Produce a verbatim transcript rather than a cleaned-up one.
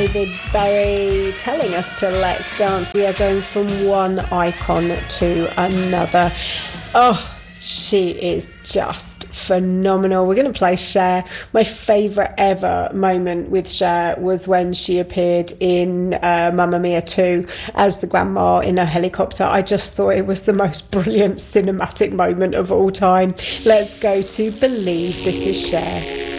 David Bowie telling us to let's dance. We are going from one icon to another. Oh, she is just phenomenal. We're going to play Cher. My favourite ever moment with Cher was when she appeared in uh, Mamma Mia two as the grandma in a helicopter. I just thought it was the most brilliant cinematic moment of all time. Let's go to Believe. This is Cher.